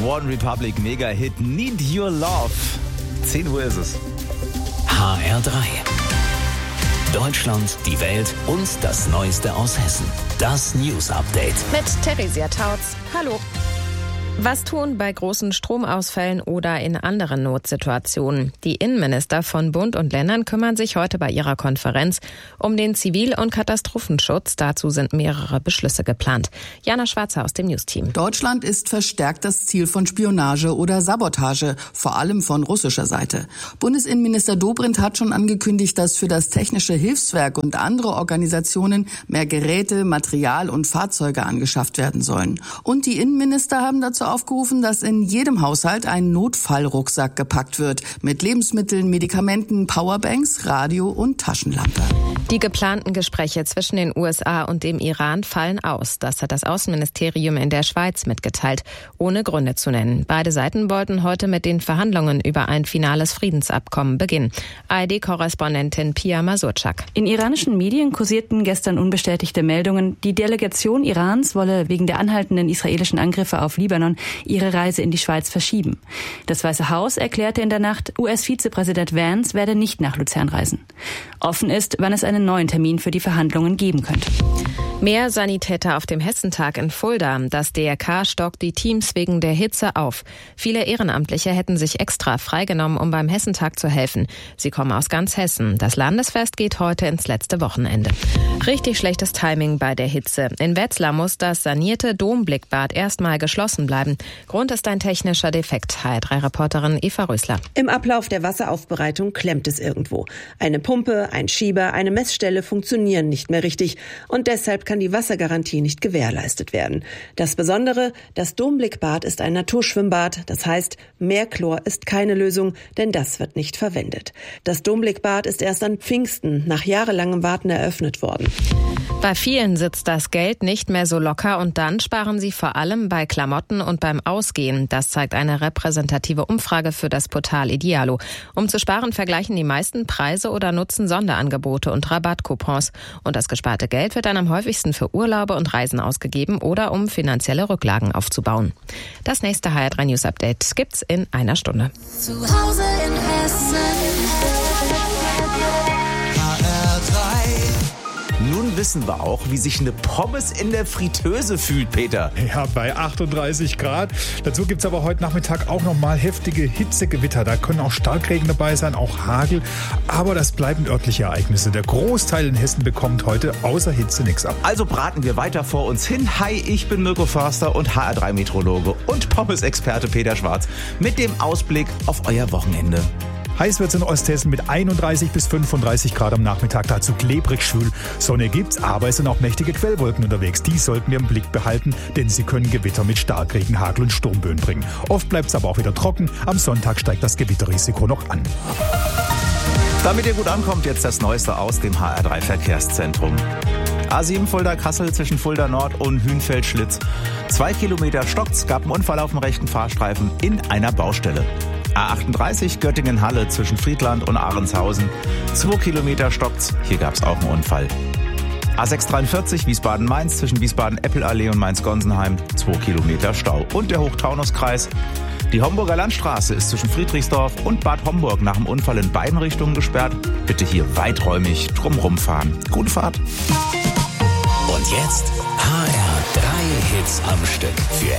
One Republic Mega-Hit Need Your Love. 10 Uhr ist es. HR3. Deutschland, die Welt und das Neueste aus Hessen. Das News-Update. Mit Theresia Tautz. Hallo. Was tun bei großen Stromausfällen oder in anderen Notsituationen? Die Innenminister von Bund und Ländern kümmern sich heute bei ihrer Konferenz um den Zivil- und Katastrophenschutz. Dazu sind mehrere Beschlüsse geplant. Jana Schwarzer aus dem News-Team. Deutschland ist verstärkt das Ziel von Spionage oder Sabotage, vor allem von russischer Seite. Bundesinnenminister Dobrindt hat schon angekündigt, dass für das Technische Hilfswerk und andere Organisationen mehr Geräte, Material und Fahrzeuge angeschafft werden sollen. Und die Innenminister haben dazu aufgerufen, dass in jedem Haushalt ein Notfallrucksack gepackt wird mit Lebensmitteln, Medikamenten, Powerbanks, Radio und Taschenlampe. Die geplanten Gespräche zwischen den USA und dem Iran fallen aus. Das hat das Außenministerium in der Schweiz mitgeteilt, ohne Gründe zu nennen. Beide Seiten wollten heute mit den Verhandlungen über ein finales Friedensabkommen beginnen. ARD-Korrespondentin Pia Masurczak. In iranischen Medien kursierten gestern unbestätigte Meldungen, die Delegation Irans wolle wegen der anhaltenden israelischen Angriffe auf Libanon ihre Reise in die Schweiz verschieben. Das Weiße Haus erklärte in der Nacht, US-Vizepräsident Vance werde nicht nach Luzern reisen. Offen ist, wann es einen neuen Termin für die Verhandlungen geben könnte. Mehr Sanitäter auf dem Hessentag in Fulda. Das DRK stockt die Teams wegen der Hitze auf. Viele Ehrenamtliche hätten sich extra freigenommen, um beim Hessentag zu helfen. Sie kommen aus ganz Hessen. Das Landesfest geht heute ins letzte Wochenende. Richtig schlechtes Timing bei der Hitze. In Wetzlar muss das sanierte Domblickbad erstmal geschlossen bleiben. Grund ist ein technischer Defekt. HR3-Reporterin Eva Rösler. Im Ablauf der Wasseraufbereitung klemmt es irgendwo. Eine Pumpe, ein Schieber, eine Messstelle funktionieren nicht mehr richtig. Und deshalb kann die Wassergarantie nicht gewährleistet werden. Das Besondere, das Domblickbad ist ein Naturschwimmbad. Das heißt, Meerchlor ist keine Lösung, denn das wird nicht verwendet. Das Domblickbad ist erst an Pfingsten nach jahrelangem Warten eröffnet worden. Bei vielen sitzt das Geld nicht mehr so locker und dann sparen sie vor allem bei Klamotten und beim Ausgehen. Das zeigt eine repräsentative Umfrage für das Portal Idealo. Um zu sparen, vergleichen die meisten Preise oder nutzen Sonderangebote und Rabattcoupons. Und das gesparte Geld wird dann am häufigsten für Urlaube und Reisen ausgegeben oder um finanzielle Rücklagen aufzubauen. Das nächste HR3 News Update gibt's in einer Stunde. Zu Hause in Hessen. Nun wissen wir auch, wie sich eine Pommes in der Fritteuse fühlt, Peter. Ja, bei 38 Grad. Dazu gibt's aber heute Nachmittag auch noch mal heftige Hitzegewitter. Da können auch Starkregen dabei sein, auch Hagel. Aber das bleiben örtliche Ereignisse. Der Großteil in Hessen bekommt heute außer Hitze nichts ab. Also braten wir weiter vor uns hin. Hi, ich bin Mirko Förster und HR3-Meteorologe und Pommes-Experte Peter Schwarz mit dem Ausblick auf euer Wochenende. Heiß wird's in Osthessen mit 31 bis 35 Grad am Nachmittag, dazu klebrig schwül. Sonne gibt's, aber es sind auch mächtige Quellwolken unterwegs. Die sollten wir im Blick behalten, denn sie können Gewitter mit Starkregen, Hagel und Sturmböen bringen. Oft bleibt's aber auch wieder trocken. Am Sonntag steigt das Gewitterrisiko noch an. Damit ihr gut ankommt, jetzt das Neueste aus dem HR3-Verkehrszentrum. A7 Fulda-Kassel zwischen Fulda Nord und Hünfeld-Schlitz. 2 Kilometer stockt's, gab einen Unfall auf dem rechten Fahrstreifen in einer Baustelle. A38 Göttingen-Halle zwischen Friedland und Ahrenshausen. 2 Kilometer stockt's, hier gab's auch einen Unfall. A643 Wiesbaden-Mainz zwischen Wiesbaden-Eppelallee und Mainz-Gonsenheim. 2 Kilometer Stau. Und der Hochtaunuskreis. Die Homburger Landstraße ist zwischen Friedrichsdorf und Bad Homburg nach dem Unfall in beiden Richtungen gesperrt. Bitte hier weiträumig drumherum fahren. Gute Fahrt. Und jetzt HR3 Hits am Stück für